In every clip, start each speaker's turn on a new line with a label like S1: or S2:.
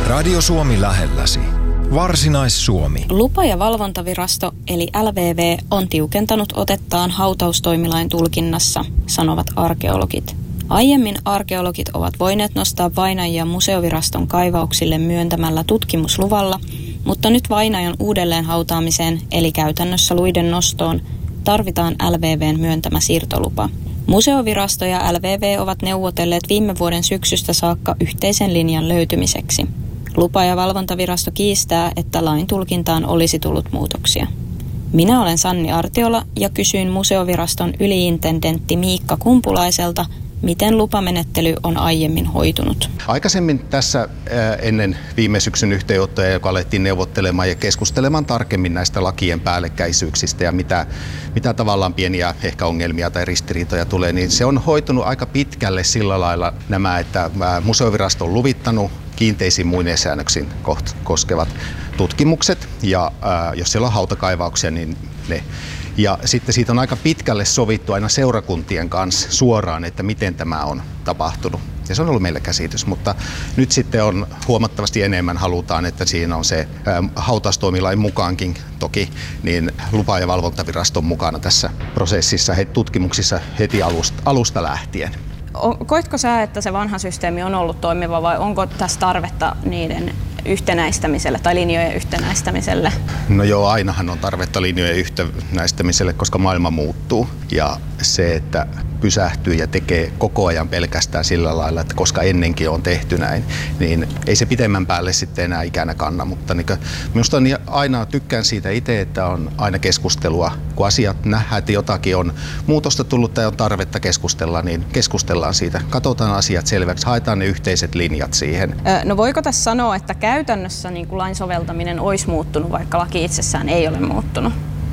S1: Radio Suomi lähelläsi. Varsinais-Suomi.
S2: Lupa- ja valvontavirasto eli LVV on tiukentanut otettaan hautaustoimilain tulkinnassa, sanovat arkeologit. Aiemmin arkeologit ovat voineet nostaa vainajia museoviraston kaivauksille myöntämällä tutkimusluvalla, mutta nyt vainajan uudelleen hautaamiseen eli käytännössä luiden nostoon tarvitaan LVVn myöntämä siirtolupa. Museovirasto ja LVV ovat neuvotelleet viime vuoden syksystä saakka yhteisen linjan löytymiseksi. Lupa- ja valvontavirasto kiistää, että lain tulkintaan olisi tullut muutoksia. Minä olen Sanni Artiola ja kysyin museoviraston yliintendentti Miikka Kumpulaiselta, miten lupamenettely on aiemmin hoitunut.
S3: Aikaisemmin tässä ennen viime syksyn yhteenottoja, joka alettiin neuvottelemaan ja keskustelemaan tarkemmin näistä lakien päällekkäisyyksistä ja mitä tavallaan pieniä ehkä ongelmia tai ristiriitoja tulee, niin se on hoitunut aika pitkälle sillä lailla nämä, että museovirasto on luvittanut kiinteisiin muineissäännöksiin koskevat tutkimukset ja jos siellä on hautakaivauksia, niin ne. Ja sitten siitä on aika pitkälle sovittu aina seurakuntien kanssa suoraan, että miten tämä on tapahtunut. Ja se on ollut meillä käsitys, mutta nyt sitten on huomattavasti enemmän halutaan, että siinä on se hautaustoimilain mukaankin toki, niin lupa- ja valvontaviraston mukana tässä prosessissa, tutkimuksissa heti alusta lähtien.
S2: Koitko sä, että se vanha systeemi on ollut toimiva vai onko tässä tarvetta niiden yhtenäistämiselle tai linjojen yhtenäistämiselle?
S3: No joo, ainahan on tarvetta linjojen yhtenäistämiselle, koska maailma muuttuu. Ja se, että pysähtyy ja tekee koko ajan pelkästään sillä lailla, että koska ennenkin on tehty näin, niin ei se pitemmän päälle sitten enää ikänä kanna. Mutta minusta on aina tykkään siitä itse, että on aina keskustelua. Kun asiat nähdään, että jotakin on muutosta tullut tai on tarvetta keskustella, niin keskustellaan siitä. Katsotaan asiat selväksi, haetaan ne yhteiset linjat siihen.
S2: No voiko tässä sanoa, että käytännössä niin kuin lain soveltaminen olisi muuttunut, vaikka laki itsessään ei ole muuttunut?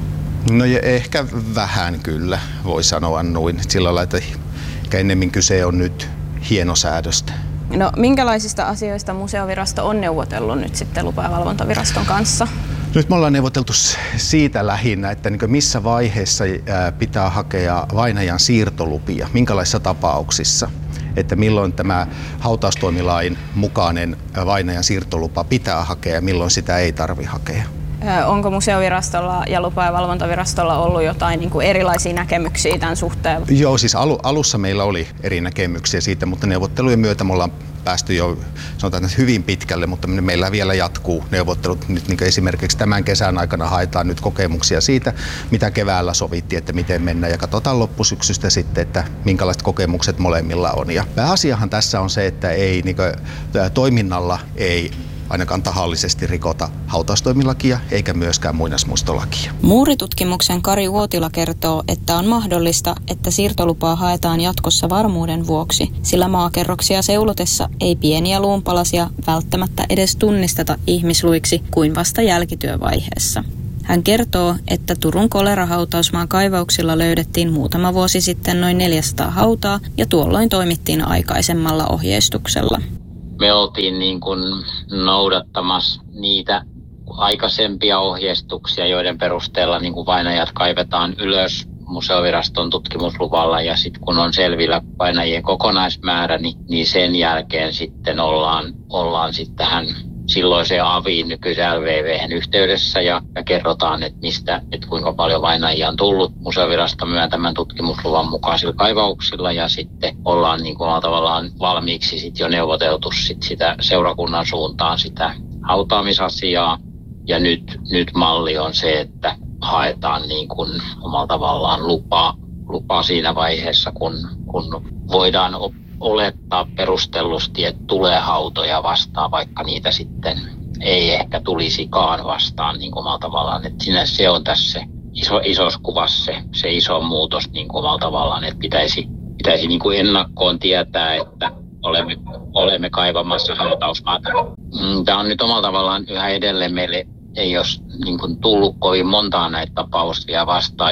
S3: No ja ehkä vähän kyllä, voi sanoa noin. Sillä lailla, että ehkä ennemmin kyse on nyt hienosäädöstä.
S2: No minkälaisista asioista museovirasto on neuvotellut nyt sitten lupa- ja valvontaviraston kanssa?
S3: Nyt me ollaan neuvoteltu siitä lähinnä, että missä vaiheessa pitää hakea vainajan siirtolupia, minkälaisissa tapauksissa. Että milloin tämä hautaustoimilain mukainen vainajan siirtolupa pitää hakea ja milloin sitä ei tarvitse hakea.
S2: Onko museovirastolla ja lupa- ja valvontavirastolla ollut jotain niin kuin erilaisia näkemyksiä tämän suhteen?
S3: Joo, siis alussa meillä oli eri näkemyksiä siitä, mutta neuvottelujen myötä me ollaan päästy jo sanotaan hyvin pitkälle, mutta meillä vielä jatkuu neuvottelut. Nyt niin esimerkiksi tämän kesän aikana haetaan nyt kokemuksia siitä, mitä keväällä sovittiin, että miten mennään ja katsotaan loppusyksystä sitten, että minkälaiset kokemukset molemmilla on. Ja pääasiahan tässä on se, että ei, niin kuin, toiminnalla ei ainakaan tahallisesti rikota hautaustoimilakia eikä myöskään muinaismuistolakia.
S2: Muuritutkimuksen Kari Uotila kertoo, että on mahdollista, että siirtolupaa haetaan jatkossa varmuuden vuoksi, sillä maakerroksia seulotessa ei pieniä luunpalasia välttämättä edes tunnisteta ihmisluiksi kuin vasta jälkityövaiheessa. Hän kertoo, että Turun kolerahautausmaan kaivauksilla löydettiin muutama vuosi sitten noin 400 hautaa ja tuolloin toimittiin aikaisemmalla ohjeistuksella.
S4: Me oltiin niin kuin noudattamassa niitä aikaisempia ohjeistuksia, joiden perusteella niin kuin vainajat kaivetaan ylös museoviraston tutkimusluvalla ja sitten kun on selvillä vainajien kokonaismäärä, niin sen jälkeen sitten ollaan sitten tähän silloiseen aviin nykyisen LVV:hen yhteydessä ja kerrotaan, että kuinka paljon vainajia on tullut museoviraston myöntämän tutkimusluvan mukaisilla kaivauksilla ja sitten ollaan niin kuin tavallaan valmiiksi sit jo neuvoteltu sitä seurakunnan suuntaan sitä hautaamisasiaa ja nyt malli on se, että haetaan niin kuin omalla tavallaan lupa siinä vaiheessa, kun voidaan olettaa perustellusti, että tulee hautoja vastaan, vaikka niitä sitten ei ehkä tulisikaan vastaan niin omalla tavallaan. Että se on tässä isossa kuvassa se iso muutos niin omalla tavallaan, että pitäisi niin kuin ennakkoon tietää, että olemme kaivamassa hautausmaata. Tämä on nyt omalla tavallaan yhä edelleen meille ei ole niin kuin tullut kovin montaa näitä tapauksia vastaan,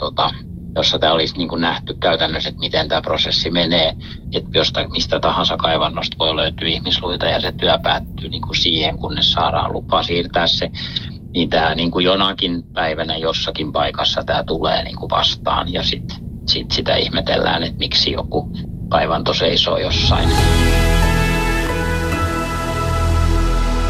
S4: jossa tämä olisi niin kuin nähty käytännössä, että miten tämä prosessi menee. Että mistä tahansa kaivannosta voi löytyä ihmisluita ja se työ päättyy niin kuin siihen, kunnes saadaan lupa siirtää se. Niin tämä niin kuin jonakin päivänä jossakin paikassa tämä tulee niin kuin vastaan ja sitten sitä ihmetellään, että miksi joku kaivanto seisoo jossain.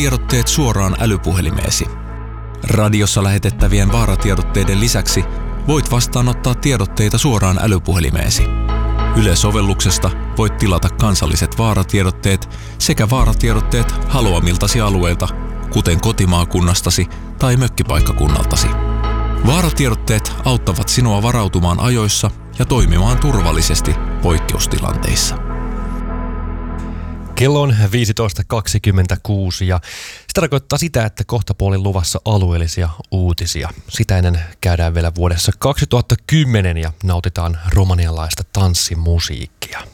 S1: Vaaratiedotteet suoraan älypuhelimeesi. Radiossa lähetettävien vaaratiedotteiden lisäksi voit vastaanottaa tiedotteita suoraan älypuhelimeesi. Yle-sovelluksesta voit tilata kansalliset vaaratiedotteet sekä vaaratiedotteet haluamiltasi alueilta, kuten kotimaakunnastasi tai mökkipaikkakunnaltasi. Vaaratiedotteet auttavat sinua varautumaan ajoissa ja toimimaan turvallisesti poikkeustilanteissa.
S5: Kello on 15.26 ja se tarkoittaa sitä, että kohtapuolin luvassa alueellisia uutisia. Sitä ennen käydään vielä vuodessa 2010 ja nautitaan romanialaista tanssimusiikkia.